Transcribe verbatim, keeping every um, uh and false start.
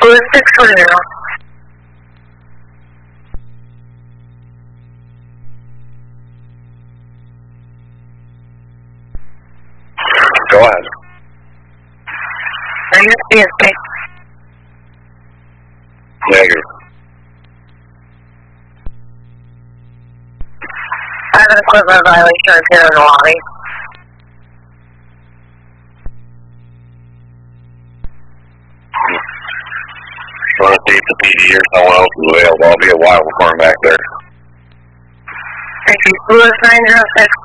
Blue six four zero. Go ahead. Negative C S P. Negative. I have an equipment violation of here in the lobby. You want to see if the P D or someone else is available? I'll be a while before I'm back there. Thank you. Blue nine zero six.